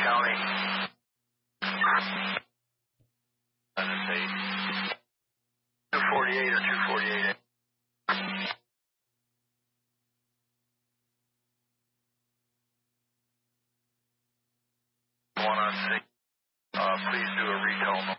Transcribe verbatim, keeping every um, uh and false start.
County. two forty-eight or two forty-eight. One on six. Uh, please do a recall.